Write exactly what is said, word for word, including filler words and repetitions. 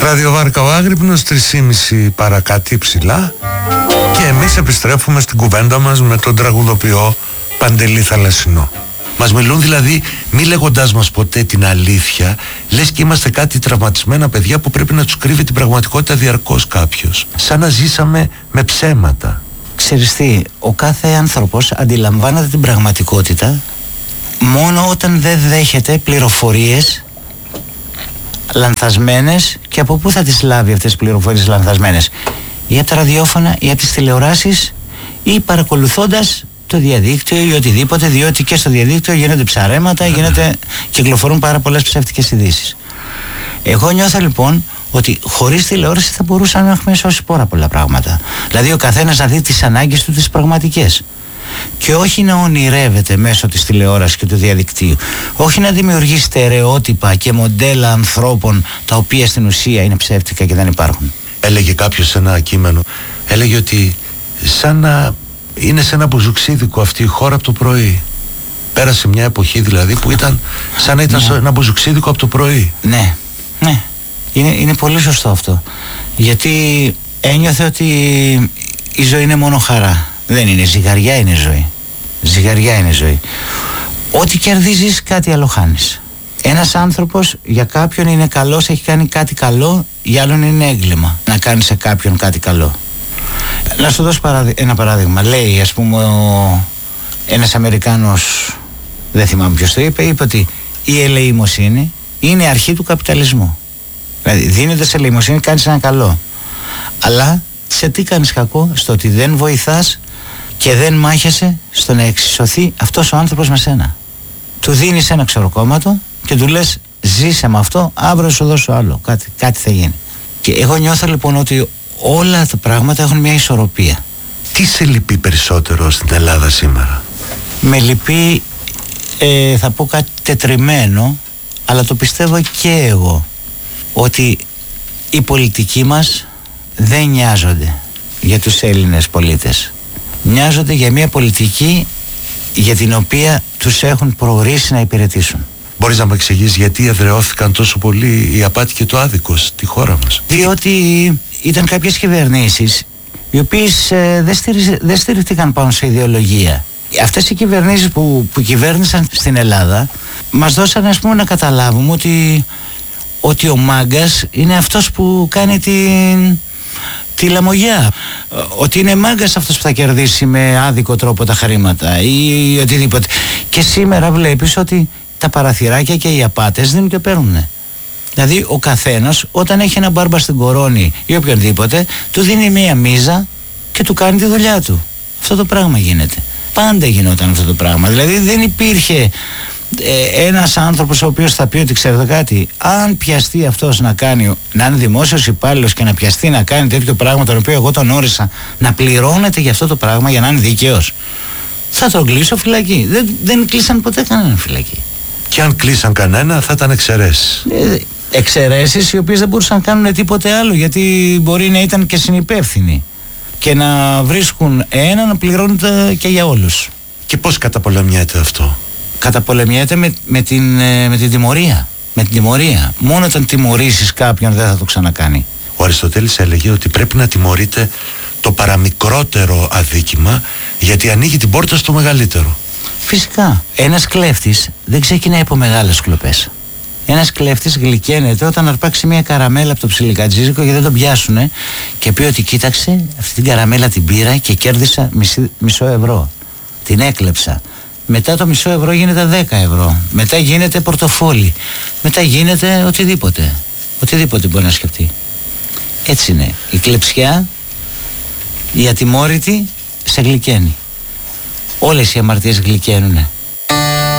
Ραδιοβάρκα ο Άγρυπνος, τρεις και μισή παρακάτω ψηλά, και εμείς επιστρέφουμε στην κουβέντα μας με τον τραγουδοποιό Παντελή Θαλασσινό. Μας μιλούν δηλαδή, μη λέγοντάς μας ποτέ την αλήθεια, λες και είμαστε κάτι τραυματισμένα παιδιά που πρέπει να τους κρύβει την πραγματικότητα διαρκώς κάποιος. Σαν να ζήσαμε με ψέματα. Ξέρεις τι, ο κάθε άνθρωπος αντιλαμβάνεται την πραγματικότητα μόνο όταν δεν δέχεται πληροφορίες λανθασμένες. Και από πού θα τις λάβει αυτές τις πληροφορίες λανθασμένες? Ή από τα ραδιόφωνα, ή από τις τηλεοράσεις, ή παρακολουθώντας το διαδίκτυο ή οτιδήποτε, διότι και στο διαδίκτυο γίνονται ψαρέματα, γίνεται, κυκλοφορούν πάρα πολλές ψεύτικες ειδήσεις. Εγώ νιώθω λοιπόν ότι χωρίς τηλεόραση θα μπορούσαμε να έχουμε σώσει πάρα πολλά πράγματα. Δηλαδή ο καθένας να δει τις ανάγκες του τις πραγματικές. Και όχι να ονειρεύεται μέσω της τηλεόρασης και του διαδικτύου. Όχι να δημιουργεί στερεότυπα και μοντέλα ανθρώπων τα οποία στην ουσία είναι ψεύτικα και δεν υπάρχουν. Έλεγε κάποιος σε ένα κείμενο, έλεγε ότι σαν να είναι σε ένα μπουζουξίδικο αυτή η χώρα από το πρωί. Πέρασε μια εποχή δηλαδή που ήταν σαν να ήταν ναι. ένα μπουζουξίδικο από το πρωί. Ναι, ναι. Είναι, είναι πολύ σωστό αυτό. Γιατί ένιωθε ότι η ζωή είναι μόνο χαρά. Δεν είναι, ζυγαριά είναι ζωή. Ζυγαριά είναι ζωή. Ό,τι κερδίζεις κάτι άλλο χάνεις. Ένας άνθρωπος για κάποιον είναι καλός, έχει κάνει κάτι καλό, για άλλον είναι έγκλημα να κάνει σε κάποιον κάτι καλό. Να σου δώσω παράδει- ένα παράδειγμα. Λέει ας πούμε ο... ένας Αμερικάνος, δεν θυμάμαι ποιος το είπε, είπε ότι η ελεημοσύνη είναι αρχή του καπιταλισμού. Δηλαδή δίνοντας ελεημοσύνη κάνεις ένα καλό. Αλλά σε τι κάνεις κακό? Στο ότι δεν βοηθάς και δεν μάχεσαι στο να εξισωθεί αυτός ο άνθρωπος με σένα. Του δίνεις ένα ξεροκόμματο και του λες ζήσε με αυτό, αύριο σου δώσω άλλο, κάτι, κάτι θα γίνει. Και εγώ νιώθω λοιπόν ότι όλα τα πράγματα έχουν μια ισορροπία. Τι σε λυπεί περισσότερο στην Ελλάδα σήμερα? Με λυπεί, ε, θα πω κάτι τετριμένο, αλλά το πιστεύω και εγώ, ότι οι πολιτικοί μας δεν νοιάζονται για τους Έλληνες πολίτες. Νοιάζονται για μια πολιτική για την οποία τους έχουν προορίσει να υπηρετήσουν. Μπορείς να μου εξηγήσεις γιατί εδραιώθηκαν τόσο πολύ η απάτη και το άδικο στη χώρα μας? Διότι ήταν κάποιες κυβερνήσεις οι οποίες ε, δεν, στηριζε, δεν στηριχτήκαν πάνω σε ιδεολογία. Αυτές οι κυβερνήσεις που, που κυβέρνησαν στην Ελλάδα μας δώσαν ας πούμε να καταλάβουμε ότι, ότι ο μάγκας είναι αυτός που κάνει την, τη λαμογιά. Ότι είναι μάγκας αυτός που θα κερδίσει με άδικο τρόπο τα χρήματα ή οτιδήποτε. Και σήμερα βλέπεις ότι τα παραθυράκια και οι απάτες δεν το παίρνουν. Δηλαδή ο καθένας όταν έχει ένα μπάρμπα στην κορώνη ή οποιονδήποτε του δίνει μία μίζα και του κάνει τη δουλειά του. Αυτό το πράγμα γίνεται. Πάντα γινόταν αυτό το πράγμα. Δηλαδή δεν υπήρχε ε, ένας άνθρωπος ο οποίος θα πει ότι ξέρετε κάτι, αν πιαστεί αυτός να κάνει, να είναι δημόσιος υπάλληλος και να πιαστεί να κάνει τέτοιο πράγμα το οποίο εγώ τον όρισα να πληρώνεται για αυτό το πράγμα για να είναι δίκαιος, θα τον κλείσω φυλακή. Δεν, δεν κλείσαν ποτέ κανέναν φυλακή. Και αν κλείσαν κανένα θα ήταν εξαιρέσεις. Ε, εξαιρέσεις οι οποίες δεν μπορούσαν να κάνουν τίποτε άλλο, γιατί μπορεί να ήταν και συνυπεύθυνοι και να βρίσκουν ένα να πληρώνεται και για όλους. Και πώς καταπολεμιέται αυτό? Καταπολεμιέται με, με, την, με την τιμωρία. Με την τιμωρία. Μόνο όταν τιμωρήσεις κάποιον δεν θα το ξανακάνει. Ο Αριστοτέλης έλεγε ότι πρέπει να τιμωρείται το παραμικρότερο αδίκημα, γιατί ανοίγει την πόρτα στο μεγαλύτερο. Φυσικά. Ένας κλέφτης δεν ξεκινάει από μεγάλες κλοπές. Ένας κλέφτης γλυκαίνεται όταν αρπάξει μια καραμέλα από το ψιλικατζίζικο και δεν τον πιάσουνε και πει ότι κοίταξε, αυτή την καραμέλα την πήρα και κέρδισα μισή, μισό ευρώ. Την έκλεψα. Μετά το μισό ευρώ γίνεται δέκα ευρώ. Μετά γίνεται πορτοφόλι. Μετά γίνεται οτιδήποτε. Οτιδήποτε μπορεί να σκεφτεί. Έτσι είναι. Η κλεψιά, η ατιμόρυτη σε γλυκαίνει. Όλες οι αμαρτίες γλυκαίνουνε.